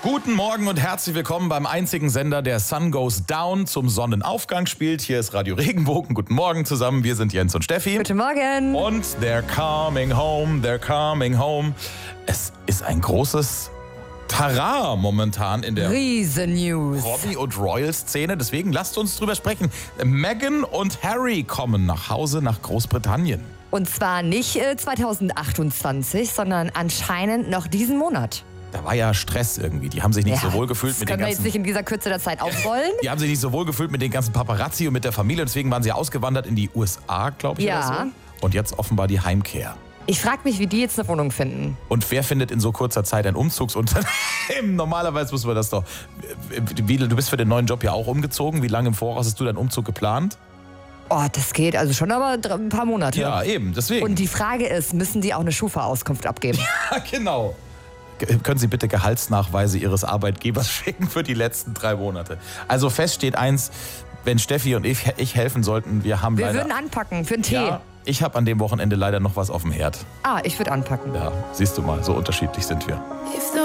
Guten Morgen und herzlich willkommen beim einzigen Sender, der Sun Goes Down zum Sonnenaufgang spielt. Hier ist Radio Regenbogen. Guten Morgen zusammen. Wir sind Jens und Steffi. Guten Morgen. Und they're coming home, they're coming home. Es ist ein großes Tara momentan in der Riesen-News. Robbie und Royal-Szene. Deswegen lasst uns drüber sprechen. Meghan und Harry kommen nach Hause nach Großbritannien. Und zwar nicht 2028, sondern anscheinend noch diesen Monat. Da war ja Stress irgendwie. Die haben sich nicht so wohl gefühlt mit den ganzen... Das können wir jetzt ganzen... nicht in dieser Kürze der Zeit aufrollen. Die haben sich nicht so wohl gefühlt mit den ganzen Paparazzi und mit der Familie. Deswegen waren sie ausgewandert in die USA, glaube ich. Ja. Oder so. Und jetzt offenbar die Heimkehr. Ich frage mich, wie die jetzt eine Wohnung finden. Und wer findet in so kurzer Zeit ein Umzugsunternehmen? Normalerweise muss man das doch... Du bist für den neuen Job ja auch umgezogen. Wie lange im Voraus hast du deinen Umzug geplant? Oh, das geht also schon aber ein paar Monate. Ja, eben, deswegen. Und die Frage ist, müssen die auch eine Schufa-Auskunft abgeben? Ja, genau. Können Sie bitte Gehaltsnachweise Ihres Arbeitgebers schicken für die letzten 3 Monate? Also fest steht eins, wenn Steffi und ich helfen sollten, wir Wir würden anpacken für einen Tee. Ja, ich habe an dem Wochenende leider noch was auf dem Herd. Ich würde anpacken. Ja, siehst du mal, so unterschiedlich sind wir.